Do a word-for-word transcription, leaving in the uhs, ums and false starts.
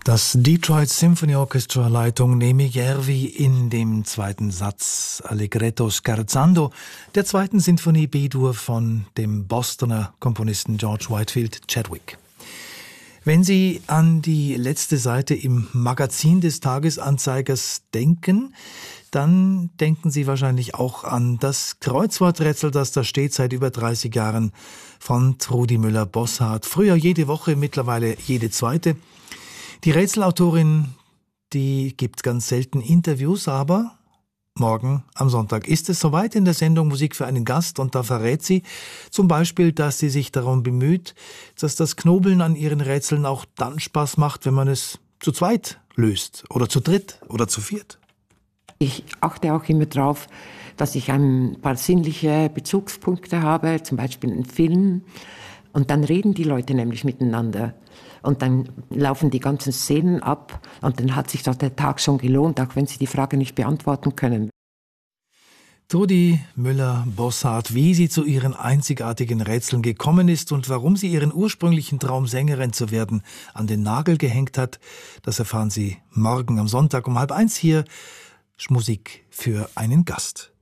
Das Detroit Symphony Orchestra Leitung Nemi Järvi in dem zweiten Satz Allegretto scherzando der zweiten Sinfonie B-Dur von dem Bostoner Komponisten George Whitefield Chadwick. Wenn Sie an die letzte Seite im Magazin des Tagesanzeigers denken, dann denken Sie wahrscheinlich auch an das Kreuzworträtsel, das da steht seit über dreißig Jahren von Trudi Müller-Bosshardt. Früher jede Woche, mittlerweile jede zweite. Die Rätselautorin, die gibt ganz selten Interviews, aber morgen am Sonntag ist es soweit in der Sendung Musik für einen Gast und da verrät sie zum Beispiel, dass sie sich darum bemüht, dass das Knobeln an ihren Rätseln auch dann Spaß macht, wenn man es zu zweit löst oder zu dritt oder zu viert. Ich achte auch immer darauf, dass ich ein paar sinnliche Bezugspunkte habe, zum Beispiel einen Film. Und dann reden die Leute nämlich miteinander. Und dann laufen die ganzen Szenen ab und dann hat sich doch der Tag schon gelohnt, auch wenn sie die Frage nicht beantworten können. Trudi Müller-Bosshardt, wie sie zu ihren einzigartigen Rätseln gekommen ist und warum sie ihren ursprünglichen Traum, Sängerin zu werden, an den Nagel gehängt hat, das erfahren Sie morgen am Sonntag um halb eins hier. Musik für einen Gast.